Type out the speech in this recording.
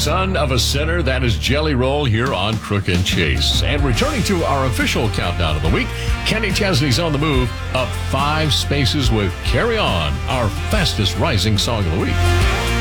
Son of a Sinner, that is Jelly Roll here on Crook and Chase. And returning to our official countdown of the week, Kenny Chesney's On the Move, up 5 spaces with Carry On, our fastest rising song of the week.